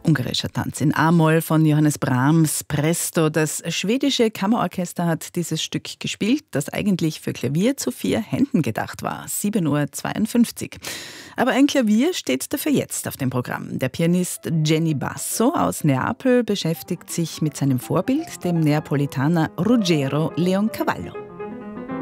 Ungarischer Tanz in A-Moll von Johannes Brahms, Presto. Das schwedische Kammerorchester hat dieses Stück gespielt, das eigentlich für Klavier zu 4 Händen gedacht war. 7:52 Uhr. Aber ein Klavier steht dafür jetzt auf dem Programm. Der Pianist Jenny Basso aus Neapel beschäftigt sich mit seinem Vorbild, dem Neapolitaner Ruggero Leoncavallo.